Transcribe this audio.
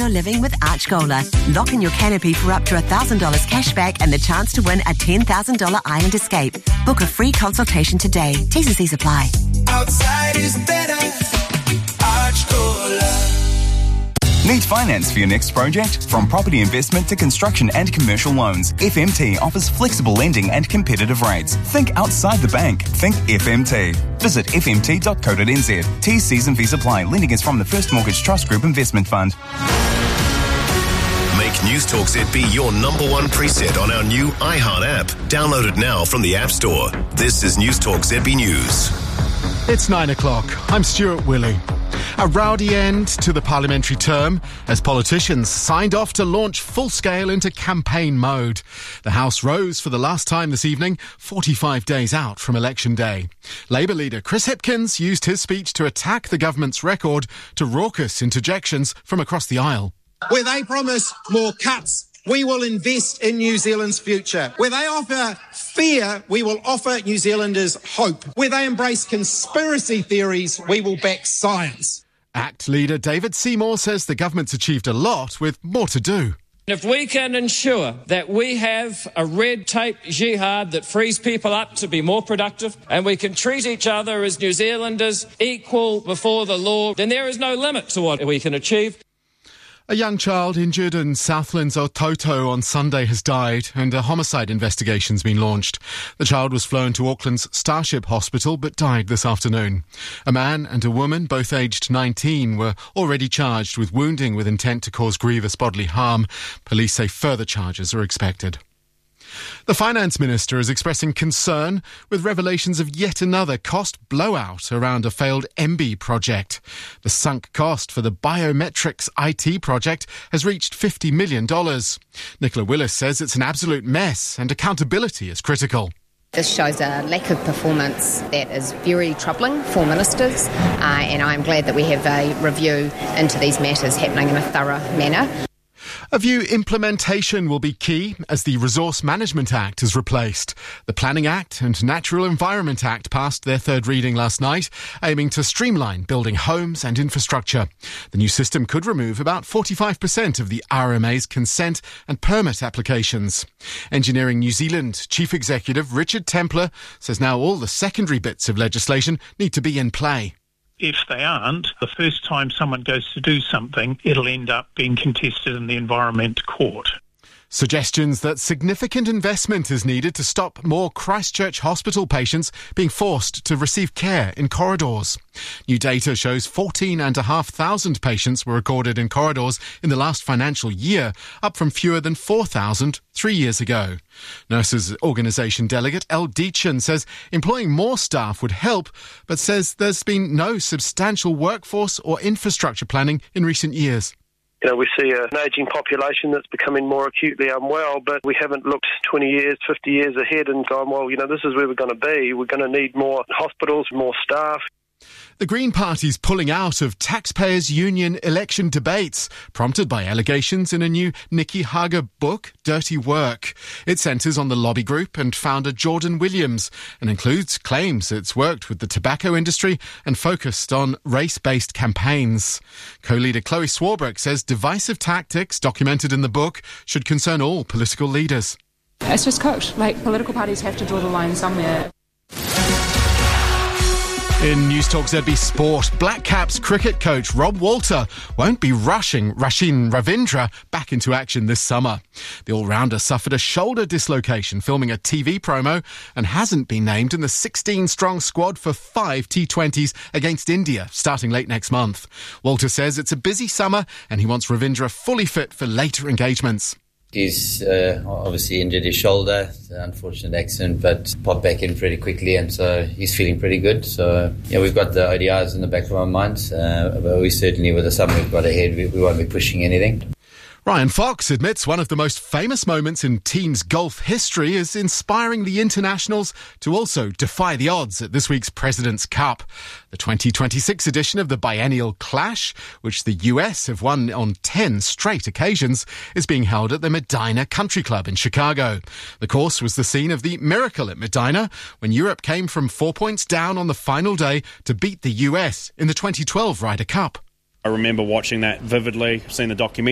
outdoor living with Archgola. Lock in your canopy for up to $1,000 cash back and the chance to win a $10,000 island escape. Book a free consultation today. T's and C's apply. Outside is better. Archgola. Need finance for your next project? From property investment to construction and commercial loans, FMT offers flexible lending and competitive rates. Think outside the bank. Think FMT. Visit fmt.co.nz. T's, C's and V's apply. Lending is from the First Mortgage Trust Group Investment Fund. Make Newstalk ZB your number one preset on our new iHeart app. Download it now from the App Store. This is Newstalk ZB News. It's 9 o'clock. I'm Stuart Willey. A rowdy end to the parliamentary term as politicians signed off to launch full-scale into campaign mode. The House rose for the last time this evening, 45 days out from Election Day. Labour leader Chris Hipkins used his speech to attack the government's record to raucous interjections from across the aisle. Where they promise more cuts, we will invest in New Zealand's future. Where they offer fear, we will offer New Zealanders hope. Where they embrace conspiracy theories, we will back science. ACT leader David Seymour says the government's achieved a lot with more to do. If we can ensure that we have a red tape jihad that frees people up to be more productive and we can treat each other as New Zealanders equal before the law, then there is no limit to what we can achieve. A young child injured in Southland's Ototo on Sunday has died and a homicide investigation's been launched. The child was flown to Auckland's Starship Hospital but died this afternoon. A man and a woman, both aged 19, were already charged with wounding with intent to cause grievous bodily harm. Police say further charges are expected. The Finance Minister is expressing concern with revelations of yet another cost blowout around a failed MB project. The sunk cost for the biometrics IT project has reached $50 million. Nicola Willis says it's an absolute mess and accountability is critical. This shows a lack of performance that is very troubling for ministers, and I'm glad that we have a review into these matters happening in a thorough manner. A view implementation will be key as the Resource Management Act is replaced. The Planning Act and Natural Environment Act passed their third reading last night, aiming to streamline building homes and infrastructure. The new system could remove about 45% of the RMA's consent and permit applications. Engineering New Zealand Chief Executive Richard Templer says now all the secondary bits of legislation need to be in play. If they aren't, the first time someone goes to do something, it'll end up being contested in the Environment Court. Suggestions that significant investment is needed to stop more Christchurch hospital patients being forced to receive care in corridors. New data shows 14,500 patients were recorded in corridors in the last financial year, up from fewer than 4,000 3 years ago. Nurses Organisation delegate Elle Deachin says employing more staff would help, but says there's been no substantial workforce or infrastructure planning in recent years. We see an ageing population that's becoming more acutely unwell, but we haven't looked 20 years, 50 years ahead and gone, well, this is where we're going to be. We're going to need more hospitals, more staff. The Green Party's pulling out of Taxpayers Union election debates, prompted by allegations in a new Nikki Hager book, Dirty Work. It centres on the lobby group and founder Jordan Williams and includes claims it's worked with the tobacco industry and focused on race-based campaigns. Co-leader Chloe Swarbrick says divisive tactics documented in the book should concern all political leaders. It's just cooked. Political parties have to draw the line somewhere. In Newstalk ZB Sport, Black Caps cricket coach Rob Walter won't be rushing Rachin Ravindra back into action this summer. The all-rounder suffered a shoulder dislocation filming a TV promo and hasn't been named in the 16-strong squad for 5 T20s against India starting late next month. Walter says it's a busy summer and he wants Ravindra fully fit for later engagements. He's obviously injured his shoulder, unfortunate accident, but popped back in pretty quickly, and so he's feeling pretty good. So, we've got the ODIs in the back of our minds, but we certainly, with the summer we've got ahead, we won't be pushing anything. Ryan Fox admits one of the most famous moments in teams golf history is inspiring the internationals to also defy the odds at this week's President's Cup. The 2026 edition of the Biennial Clash, which the US have won on 10 straight occasions, is being held at the Medina Country Club in Chicago. The course was the scene of the miracle at Medina when Europe came from 4 points down on the final day to beat the US in the 2012 Ryder Cup. I remember watching that vividly, seeing the documentary.